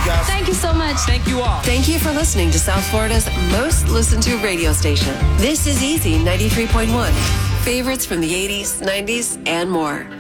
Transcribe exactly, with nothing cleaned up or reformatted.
guys. Thank you so much. Thank you all. Thank you for listening to South Florida's most listened to radio station. This is Easy ninety-three point one. Favorites from the eighties, nineties, and more.